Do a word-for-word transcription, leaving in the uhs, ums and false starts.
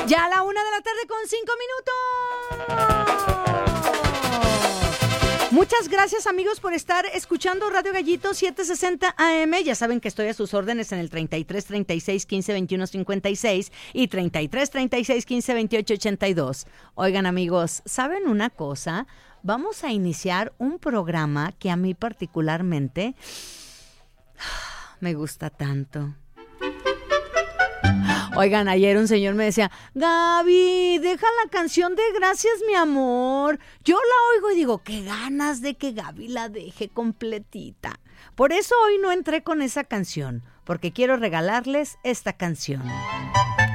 Ya a la una de la tarde con cinco minutos. Muchas gracias, amigos, por estar escuchando Radio Gallito setecientos sesenta A M. Ya saben que estoy a sus órdenes en el treinta y tres, treinta y seis, quince, veintiuno, cincuenta y seis y treinta y tres, treinta y seis, quince, veintiocho, ochenta y dos. Oigan, amigos, ¿saben una cosa? Vamos a iniciar un programa que a mí particularmente me gusta tanto. Oigan, ayer un señor me decía, Gaby, deja la canción de Gracias, mi amor. Yo la oigo y digo, qué ganas de que Gaby la deje completita. Por eso hoy no entré con esa canción, porque quiero regalarles esta canción.